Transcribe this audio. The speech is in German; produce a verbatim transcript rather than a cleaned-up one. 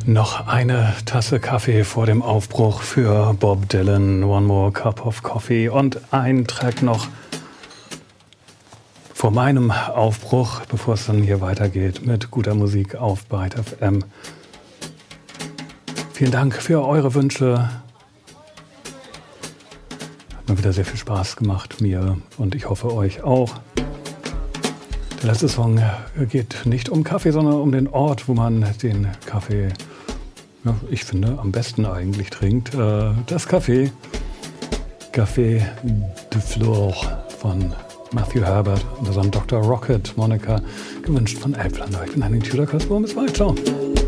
Noch eine Tasse Kaffee vor dem Aufbruch für Bob Dylan, One More Cup of Coffee und ein Track noch vor meinem Aufbruch, bevor es dann hier weitergeht mit guter Musik auf Byte F M. Vielen Dank für eure Wünsche. Hat mir wieder sehr viel Spaß gemacht, mir, und ich hoffe euch auch. Der letzte Song geht nicht um Kaffee, sondern um den Ort, wo man den Kaffee, ja, ich finde, am besten eigentlich trinkt. Das Café, Café de Flore von Matthew Herbert und zusammen Doktor Rocket, Monica, gewünscht von Elblander. Ich bin Henning Tudor-Kasper, bis bald, ciao.